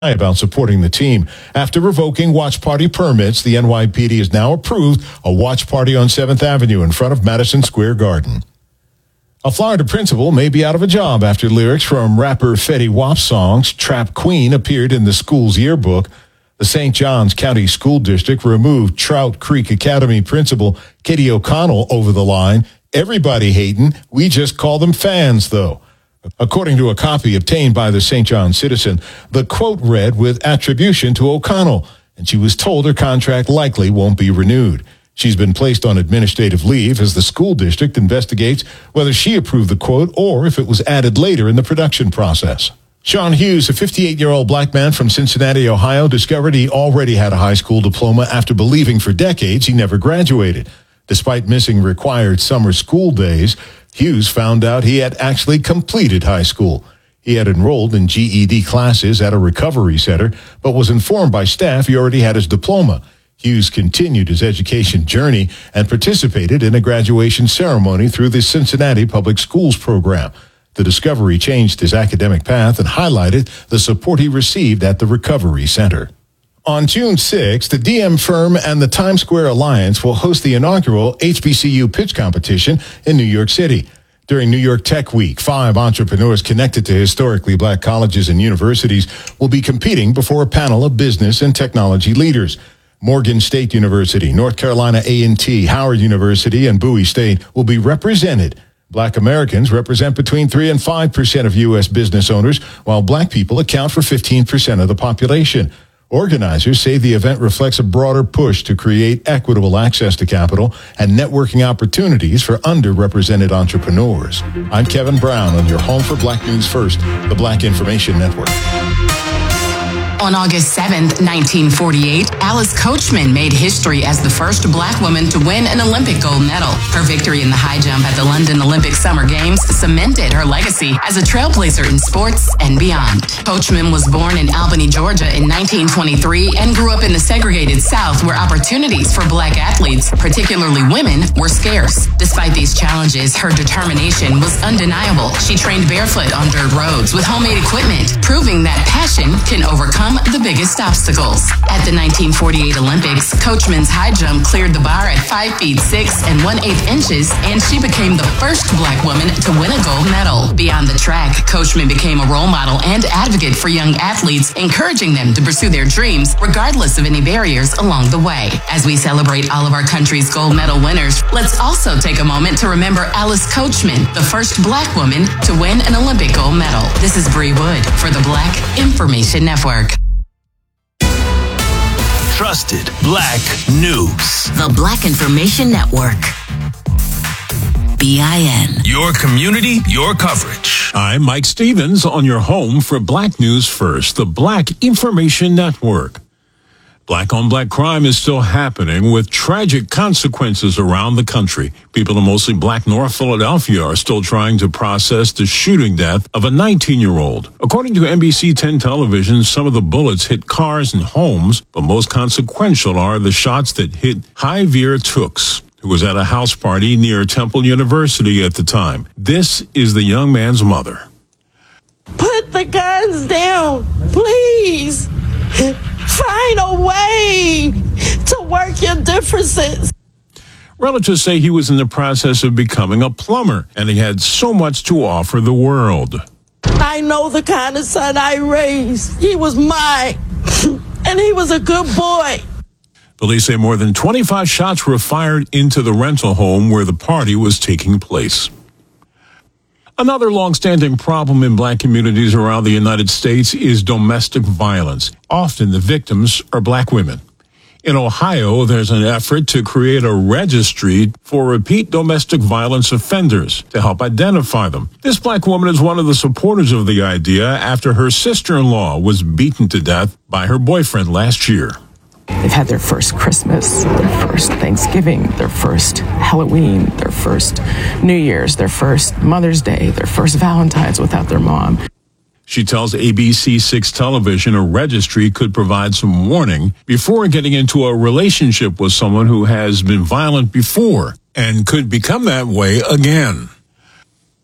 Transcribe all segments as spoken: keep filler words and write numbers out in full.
about supporting the team. After revoking watch party permits, the N Y P D has now approved a watch party on seventh Avenue in front of Madison Square Garden. A Florida principal may be out of a job after lyrics from rapper Fetty Wap's songs Trap Queen appeared in the school's yearbook. The Saint Johns County School District removed Trout Creek Academy principal Katie O'Connell over the line. Everybody hating. We just call them fans, though. According to a copy obtained by the Saint John Citizen, the quote read with attribution to O'Connell, and she was told her contract likely won't be renewed. She's been placed on administrative leave as the school district investigates whether she approved the quote or if it was added later in the production process. Sean Hughes, a fifty-eight-year-old black man from Cincinnati, Ohio, discovered he already had a high school diploma after believing for decades he never graduated. Despite missing required summer school days, Hughes found out he had actually completed high school. He had enrolled in G E D classes at a recovery center, but was informed by staff he already had his diploma. Hughes continued his education journey and participated in a graduation ceremony through the Cincinnati Public Schools program. The discovery changed his academic path and highlighted the support he received at the recovery center. On June sixth, the D M firm and the Times Square Alliance will host the inaugural H B C U pitch competition in New York City. During New York Tech Week, five entrepreneurs connected to historically black colleges and universities will be competing before a panel of business and technology leaders. Morgan State University, North Carolina A and T, Howard University, and Bowie State will be represented. Black Americans represent between three and five percent of U S business owners, while black people account for fifteen percent of the population. Organizers say the event reflects a broader push to create equitable access to capital and networking opportunities for underrepresented entrepreneurs. I'm Kevin Brown on your home for Black News First, the Black Information Network. On August seventh, nineteen forty-eight, Alice Coachman made history as the first black woman to win an Olympic gold medal. Her victory in the high jump at the London Olympic Summer Games cemented her legacy as a trailblazer in sports and beyond. Coachman was born in Albany, Georgia in nineteen twenty-three and grew up in the segregated South where opportunities for black athletes, particularly women, were scarce. Despite these challenges, her determination was undeniable. She trained barefoot on dirt roads with homemade equipment, proving that passion can overcome the biggest obstacles. At the nineteen forty-eight Olympics, Coachman's high jump cleared the bar at five feet six and one eighth inches, and she became the first black woman to win a gold medal. Beyond the track, Coachman became a role model and advocate for young athletes, encouraging them to pursue their dreams regardless of any barriers along the way. As we celebrate all of our country's gold medal winners, let's also take a moment to remember Alice Coachman, the first black woman to win an Olympic gold medal. This is Bree Wood for the Black Information Network. Trusted Black News. The Black Information Network. B I N. Your community, your coverage. I'm Mike Stevens on your home for Black News First, the Black Information Network. Black on black crime is still happening with tragic consequences around the country. People in mostly black North Philadelphia are still trying to process the shooting death of a nineteen-year-old. According to N B C ten television, some of the bullets hit cars and homes, but most consequential are the shots that hit Javier Tooks, who was at a house party near Temple University at the time. This is the young man's mother. Put the guns down, please. Find a way to work your differences. Relatives say he was in the process of becoming a plumber, and he had so much to offer the world. I know the kind of son I raised. He was mine, and he was a good boy. Police say more than twenty-five shots were fired into the rental home where the party was taking place. Another long-standing problem in black communities around the United States is domestic violence. Often the victims are black women. In Ohio, there's an effort to create a registry for repeat domestic violence offenders to help identify them. This black woman is one of the supporters of the idea after her sister-in-law was beaten to death by her boyfriend last year. They've had their first Christmas, their first Thanksgiving, their first Halloween, their first New Year's, their first Mother's Day, their first Valentine's without their mom. She tells A B C six Television a registry could provide some warning before getting into a relationship with someone who has been violent before and could become that way again.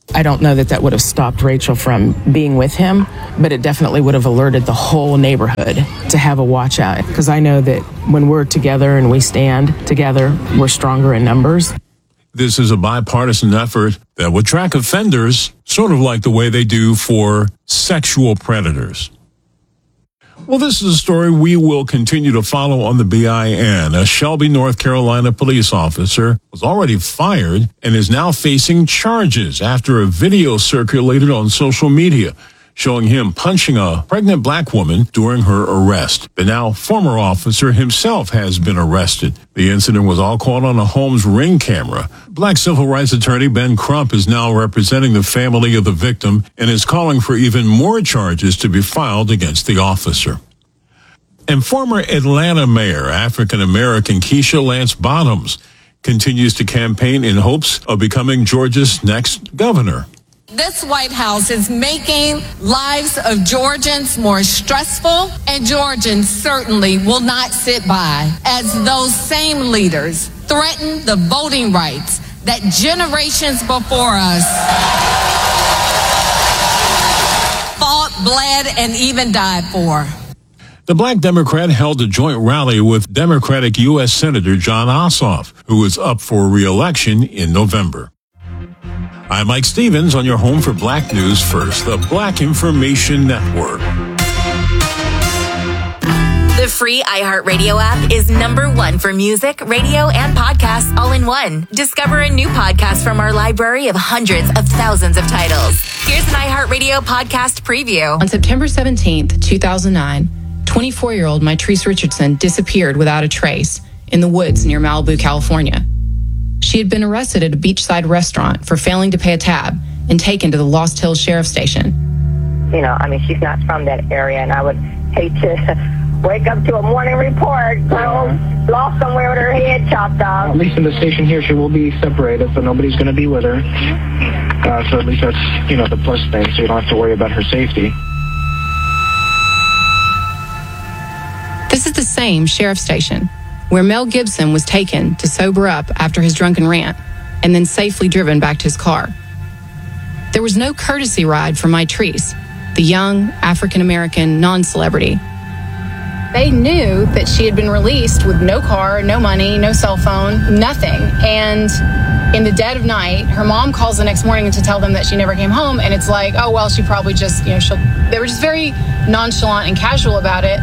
I don't know that that would have stopped Rachel from being with him, but it definitely would have alerted the whole neighborhood to have a watch out. Because I know that when we're together and we stand together, we're stronger in numbers. This is a bipartisan effort that would track offenders, sort of like the way they do for sexual predators. Well, this is a story we will continue to follow on the B I N. A Shelby, North Carolina police officer was already fired and is now facing charges after a video circulated on social media showing him punching a pregnant black woman during her arrest. The now former officer himself has been arrested. The incident was all caught on a Holmes Ring camera. Black civil rights attorney Ben Crump is now representing the family of the victim and is calling for even more charges to be filed against the officer. And former Atlanta mayor, African-American Keisha Lance Bottoms, continues to campaign in hopes of becoming Georgia's next governor. This White House is making lives of Georgians more stressful, and Georgians certainly will not sit by as those same leaders threaten the voting rights that generations before us fought, bled, and even died for. The Black Democrat held a joint rally with Democratic U S Senator Jon Ossoff, who is up for re-election in November. I'm Mike Stevens on your home for Black News First, the Black Information Network. The free iHeartRadio app is number one for music, radio, and podcasts all in one. Discover a new podcast from our library of hundreds of thousands of titles. Here's an iHeartRadio podcast preview. On September seventeenth, two thousand nine, twenty-four-year-old Mitrice Richardson disappeared without a trace in the woods near Malibu, California. She had been arrested at a beachside restaurant for failing to pay a tab and taken to the Lost Hills Sheriff's Station. You know, I mean, she's not from that area, and I would hate to wake up to a morning report, girl lost somewhere with her head chopped off. At least in the station here, she will be separated, so nobody's going to be with her. Uh, so at least that's, you know, the plus thing, so you don't have to worry about her safety. This is the same sheriff's station where Mel Gibson was taken to sober up after his drunken rant and then safely driven back to his car. There was no courtesy ride for Mitrice, the young African-American non-celebrity. They knew that she had been released with no car, no money, no cell phone, nothing. And in the dead of night, her mom calls the next morning to tell them that she never came home. And it's like, oh, well, she probably just, you know, she'll, they were just very nonchalant and casual about it.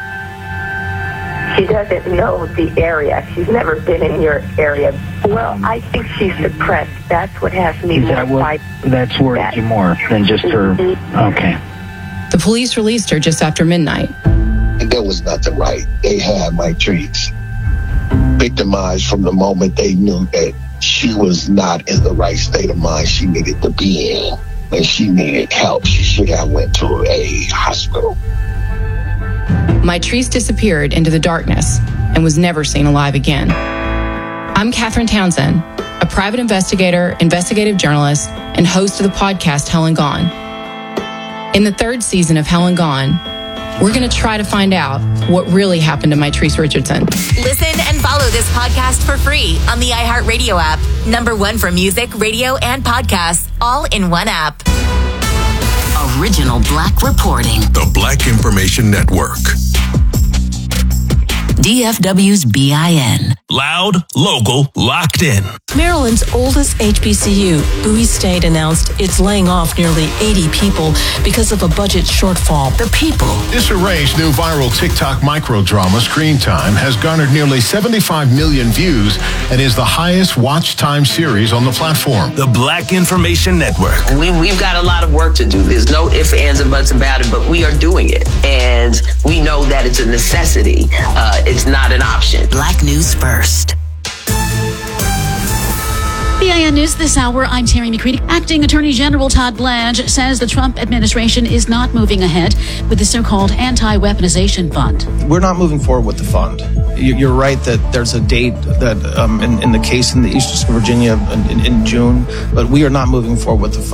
She doesn't know the area. She's never been in your area. Well, I think she's depressed. That's what has me Is more that what, fight. That's worried that. you more than just her. Mm-hmm. Okay. The police released her just after midnight. There was nothing right. They had Mitrice victimized from the moment they knew that she was not in the right state of mind she needed to be in. And she needed help. She should have went to a hospital. Mitrice disappeared into the darkness and was never seen alive again. I'm Catherine Townsend, a private investigator, investigative journalist, and host of the podcast Hell and Gone. In the third season of Hell and Gone, we're going to try to find out what really happened to Mitrice Richardson. Listen and follow this podcast for free on the iHeartRadio app. Number one for music, radio, and podcasts, all in one app. Original Black reporting. The Black Information Network. D F W's B I N. Loud, local, locked in. Maryland's oldest H B C U, Bowie State, announced it's laying off nearly eighty people because of a budget shortfall. The people. Disarray's new viral TikTok microdrama, Screen Time, has garnered nearly seventy-five million views and is the highest watch time series on the platform. The Black Information Network. We, we've got a lot of work to do. There's no ifs, ands, and buts about it, but we are doing it. And we know that it's a necessity. Uh, it's not an option. Black News First. B I N News this hour, I'm Terry McCready. Acting Attorney General Todd Blanche says the Trump administration is not moving ahead with the so-called anti-weaponization fund. We're not moving forward with the fund. You're right that there's a date that um, in, in the case in the Eastern Virginia in, in June, but we are not moving forward with the fund.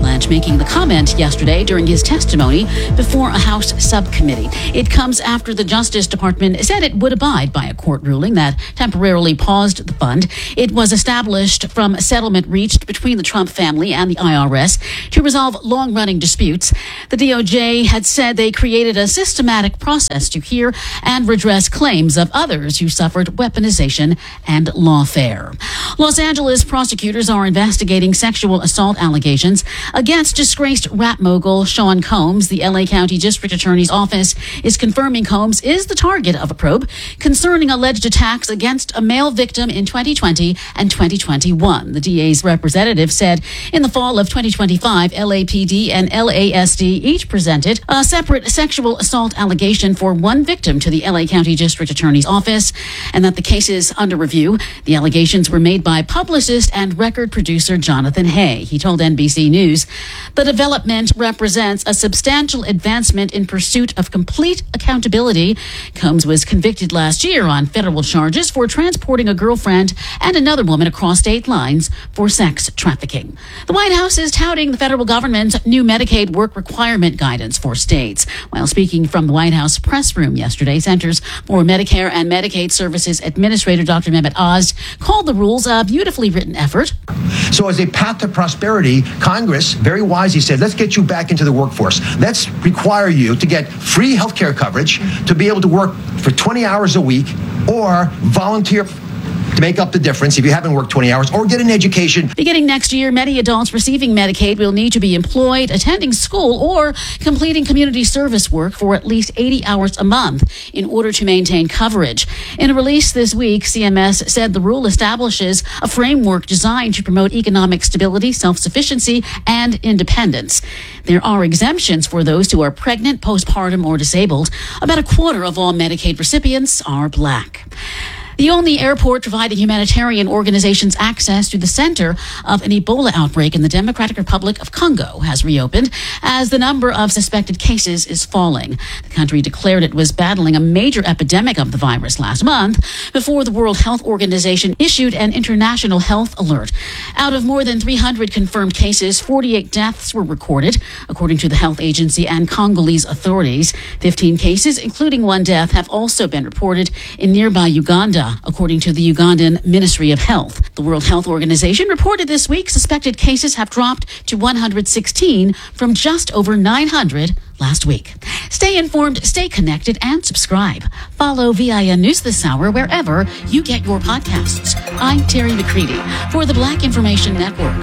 Blanche making the comment yesterday during his testimony before a House subcommittee. It comes after the Justice Department said it would abide by a court ruling that temporarily paused the fund. It was established from a settlement reached between the Trump family and the I R S to resolve long-running disputes. The D O J had said they created a systematic process to hear and redress claims of others who suffered weaponization and lawfare. Los Angeles prosecutors are investigating sexual assault allegations against disgraced rap mogul Sean Combs. The L A County District Attorney's Office is confirming Combs is the target of a probe concerning alleged attacks against a male victim in twenty twenty and twenty twenty-one. The D A's representative said in the fall of twenty twenty-five, L A P D and L A S D each presented a separate sexual assault allegation for one victim to the L A County District Attorney's Office, and that the case is under review. The allegations were made by publicist and record producer Jonathan Hay. He told N B C News the development represents a substantial advancement in pursuit of complete accountability. Combs was convicted last year on federal charges for transporting a girlfriend and another woman across state lines for sex trafficking. The White House is touting the federal government's new Medicaid work requirement guidance for states. While speaking from the White House press room yesterday, Centers for Medicare and Medicaid Services Administrator Doctor Mehmet Oz called the rules a beautifully written effort. So as a path to prosperity, Congress very wisely said, let's get you back into the workforce. Let's require you to get free health care coverage, to be able to work for twenty hours a week, or volunteer to make up the difference if you haven't worked twenty hours, or get an education. Beginning next year, many adults receiving Medicaid will need to be employed, attending school, or completing community service work for at least eighty hours a month in order to maintain coverage. In a release this week, C M S said the rule establishes a framework designed to promote economic stability, self-sufficiency, and independence. There are exemptions for those who are pregnant, postpartum, or disabled. About a quarter of all Medicaid recipients are Black. The only airport providing humanitarian organizations access to the center of an Ebola outbreak in the Democratic Republic of Congo has reopened as the number of suspected cases is falling. The country declared it was battling a major epidemic of the virus last month before the World Health Organization issued an international health alert. Out of more than three hundred confirmed cases, forty-eight deaths were recorded, according to the health agency and Congolese authorities. fifteen cases, including one death, have also been reported in nearby Uganda, according to the Ugandan Ministry of Health. The World Health Organization reported this week suspected cases have dropped to one hundred sixteen from just over nine hundred last week. Stay informed, stay connected, and subscribe. Follow V I N News this hour wherever you get your podcasts. I'm Terry McCready for the Black Information Network.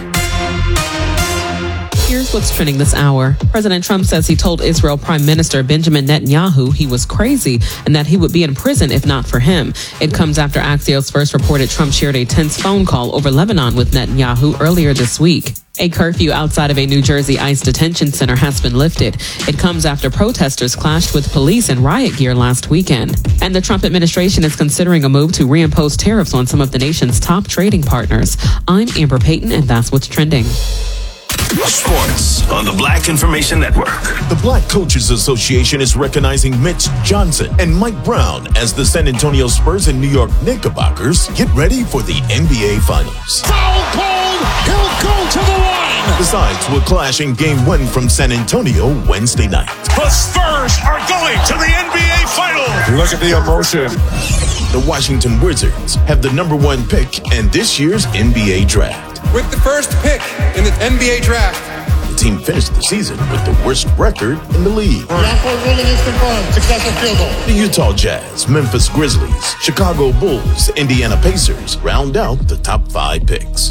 Here's what's trending this hour. President Trump says he told Israel Prime Minister Benjamin Netanyahu he was crazy and that he would be in prison if not for him. It comes after Axios first reported Trump shared a tense phone call over Lebanon with Netanyahu earlier this week. A curfew outside of a New Jersey ICE detention center has been lifted. It comes after protesters clashed with police in riot gear last weekend. And the Trump administration is considering a move to reimpose tariffs on some of the nation's top trading partners. I'm Amber Payton, and that's what's trending. Sports on the Black Information Network. The Black Coaches Association is recognizing Mitch Johnson and Mike Brown as the San Antonio Spurs and New York Knickerbockers get ready for the N B A Finals. Foul called! He'll go to the line! The sides will clash in Game one from San Antonio Wednesday night. The Spurs are going to the N B A Finals! Look at the emotion. The Washington Wizards have the number one pick in this year's N B A Draft. With the first pick in the N B A Draft, the team finished the season with the worst record in the league. Round-point ruling is confirmed. Successful field goal. The Utah Jazz, Memphis Grizzlies, Chicago Bulls, Indiana Pacers round out the top five picks.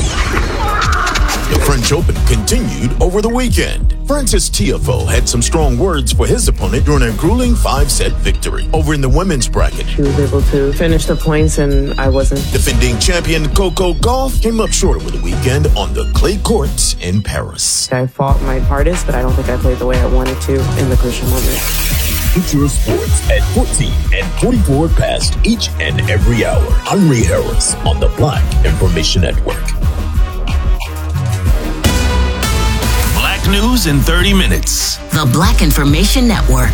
The French Open continued over the weekend. Francis Tiafoe had some strong words for his opponent during a grueling five-set victory. Over in the women's bracket, she was able to finish the points and I wasn't. Defending champion Coco Gauff came up short over the weekend on the clay courts in Paris. I fought my hardest, but I don't think I played the way I wanted to in the crucial moment. Future Sports at fourteen and forty-four past each and every hour. Henry Harris on the Black Information Network. News in thirty minutes. The Black Information Network.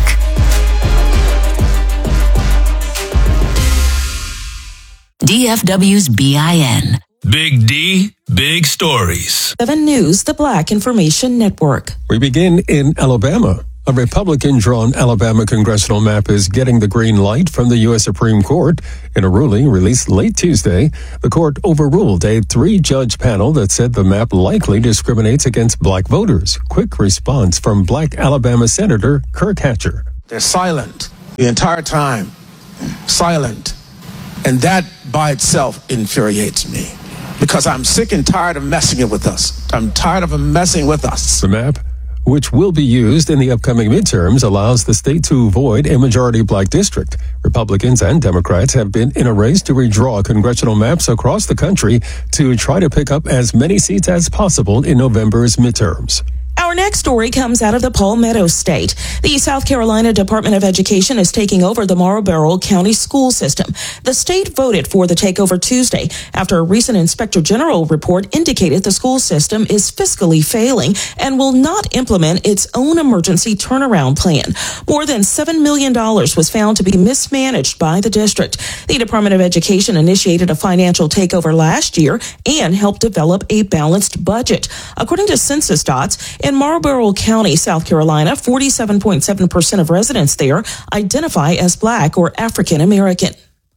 D F W's B I N. Big D, big stories. seven News, the Black Information Network. We begin in Alabama. A Republican-drawn Alabama congressional map is getting the green light from the U S Supreme Court. In a ruling released late Tuesday, the court overruled a three-judge panel that said the map likely discriminates against black voters. Quick response from Black Alabama Senator Kirk Hatcher. They're silent the entire time. Silent. And that by itself infuriates me because I'm sick and tired of messing it with us. I'm tired of them messing with us. The map, which will be used in the upcoming midterms, allows the state to avoid a majority black district. Republicans and Democrats have been in a race to redraw congressional maps across the country to try to pick up as many seats as possible in November's midterms. Our next story comes out of the Palmetto State. The South Carolina Department of Education is taking over the Marlboro County school system. The state voted for the takeover Tuesday after a recent Inspector General report indicated the school system is fiscally failing and will not implement its own emergency turnaround plan. More than seven million dollars was found to be mismanaged by the district. The Department of Education initiated a financial takeover last year and helped develop a balanced budget. According to census dots, in Marlboro County, South Carolina, forty-seven point seven percent of residents there identify as Black or African American.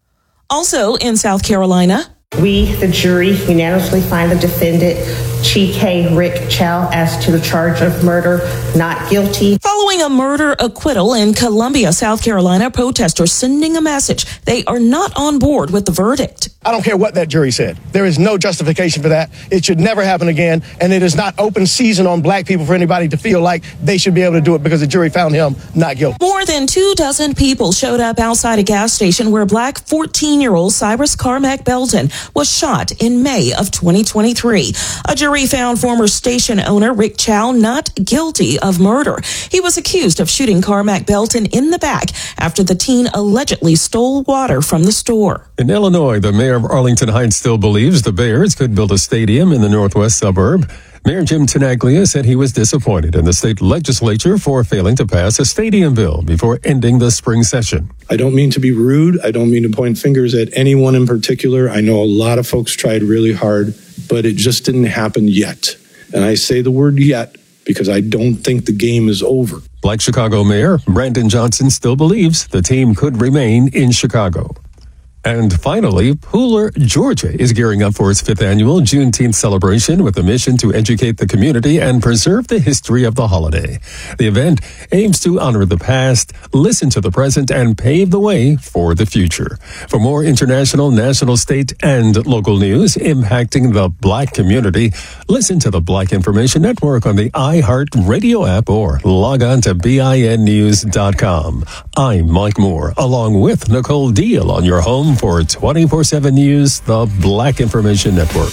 Also in South Carolina, we, the jury, unanimously find the defendant, Chike Rick Chow, as to the charge of murder, not guilty. Following a murder acquittal in Columbia, South Carolina, protesters sending a message they are not on board with the verdict. I don't care what that jury said. There is no justification for that. It should never happen again. And it is not open season on black people for anybody to feel like they should be able to do it because the jury found him not guilty. More than two dozen people showed up outside a gas station where black fourteen-year-old Cyrus Carmack Belton was shot in May of twenty twenty-three. A jury found former station owner Rick Chow not guilty of murder. He was accused of shooting Carmack Belton in the back after the teen allegedly stole water from the store. In Illinois, the mayor of Arlington Heights still believes the Bears could build a stadium in the northwest suburb. Mayor Jim Tenaglia said he was disappointed in the state legislature for failing to pass a stadium bill before ending the spring session. I don't mean to be rude. I don't mean to point fingers at anyone in particular. I know a lot of folks tried really hard, but it just didn't happen yet. And I say the word yet because I don't think the game is over. Black Chicago Mayor Brandon Johnson still believes the team could remain in Chicago. And finally, Pooler, Georgia is gearing up for its fifth annual Juneteenth celebration with a mission to educate the community and preserve the history of the holiday. The event aims to honor the past, listen to the present, and pave the way for the future. For more international, national, state, and local news impacting the Black community, listen to the Black Information Network on the iHeartRadio app or log on to B I N news dot com. I'm Mike Moore, along with Nicole Deal on your home for twenty-four seven News, the Black Information Network.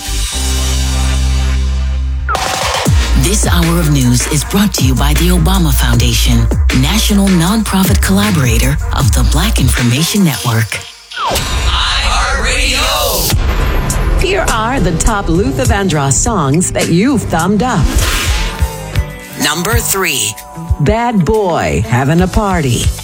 This hour of news is brought to you by the Obama Foundation, national nonprofit collaborator of the Black Information Network. iHeartRadio! Here are the top Luther Vandross songs that you've thumbed up. Number three. Bad Boy, Having a Party.